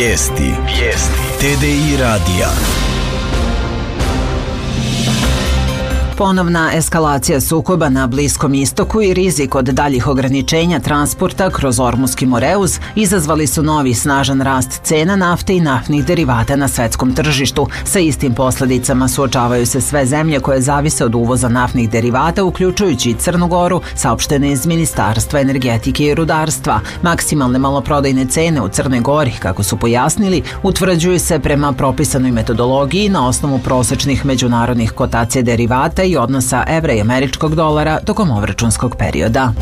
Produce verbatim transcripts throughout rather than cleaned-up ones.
Vijesti. Vijesti. T D I radija. Ponovna eskalacija sukoba na Bliskom istoku i rizik od daljih ograničenja transporta kroz Ormuski Moreus izazvali su novi snažan rast cena nafte i naftnih derivata na svetskom tržištu. Sa istim posledicama suočavaju se sve zemlje koje zavise od uvoza naftnih derivata, uključujući i Crnu Goru, saopšteno iz Ministarstva energetike i rudarstva. Maksimalne maloprodajne cene u Crnoj Gori, kako su pojasnili, utvrđuju se prema propisanoj metodologiji na osnovu prosečnih međunarodnih kotacija derivata i odnosa evra i američkog dolara tokom obračunskog perioda.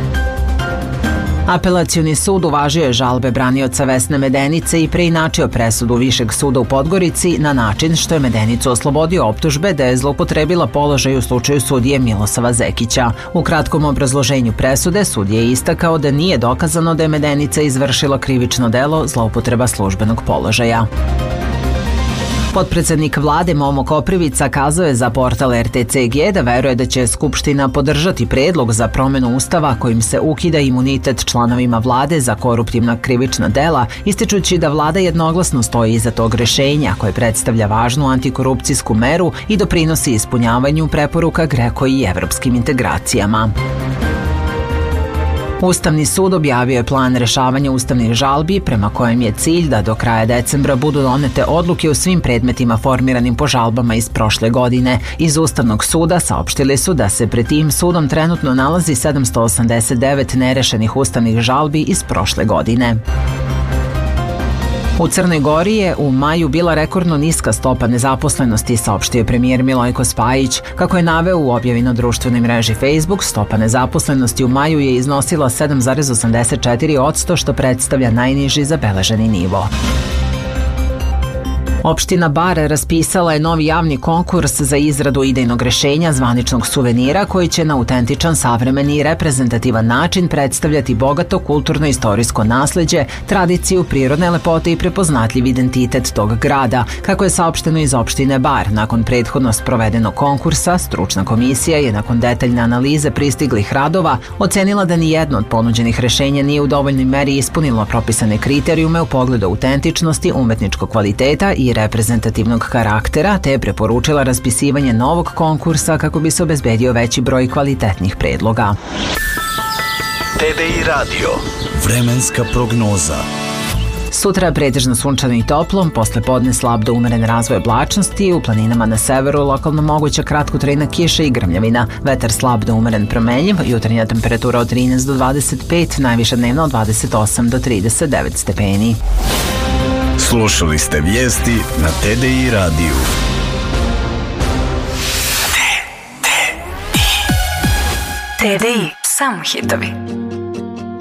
Apelacioni sud uvažio je žalbe branioca Vesne Medenice i preinačio presudu Višeg suda u Podgorici na način što je Medenicu oslobodio optužbe da je zloupotrebila položaj u slučaju sudije Milosava Zekića. U kratkom obrazloženju presude sudija je istakao da nije dokazano da je Medenica izvršila krivično delo zloupotreba službenog položaja. Potpredsednik vlade Momo Koprivica kazao je za portal R T C G da veruje da će Skupština podržati predlog za promenu Ustava kojim se ukida imunitet članovima vlade za koruptivna krivična dela, ističući da vlada jednoglasno stoji iza tog rešenja koje predstavlja važnu antikorupcijsku meru i doprinosi ispunjavanju preporuka GRECO i evropskim integracijama. Ustavni sud objavio je plan rešavanja ustavnih žalbi prema kojem je cilj da do kraja decembra budu donete odluke u svim predmetima formiranim po žalbama iz prošle godine. Iz Ustavnog suda saopštili su da se pred tim sudom trenutno nalazi sedamsto osamdeset devet nerešenih ustavnih žalbi iz prošle godine. U Crnoj Gori je u maju bila rekordno niska stopa nezaposlenosti, saopštio premijer Milojko Spajić. Kako je naveo u objavi na društvenoj mreži Facebook, stopa nezaposlenosti u maju je iznosila sedam zarez osamdeset četiri posto, što predstavlja najniži zabeleženi nivo. Opština Bar raspisala je novi javni konkurs za izradu idejnog rešenja zvaničnog suvenira koji će na autentičan, savremeni i reprezentativan način predstavljati bogato kulturno-istorijsko nasleđe, tradiciju, prirodne lepote i prepoznatljiv identitet tog grada. Kako je saopšteno iz opštine Bar, nakon prethodno sprovedenog konkursa, stručna komisija je nakon detaljne analize pristiglih radova ocenila da ni jedno od ponuđenih rešenja nije u dovoljnoj meri ispunilo propisane kriterijume u pogledu autentičnosti, umetničkog kvaliteta i reprezentativnog karaktera, te je preporučila raspisivanje novog konkursa kako bi se obezbedio veći broj kvalitetnih predloga. T D I radio. Vremenska prognoza. Sutra pretežno sunčano i toplo, posle podne slab do umeren razvoj oblačnosti, u planinama na severu lokalno moguća kratkotrajna kiša i grmljavina, vetar slab do umeren promenljiv, jutarnja temperatura od trinaest do dvadeset pet, najviša dnevna od dvadeset osam do trideset devet stepeni. Slušali ste vijesti na T D I radiju. T D I, samo hitovi.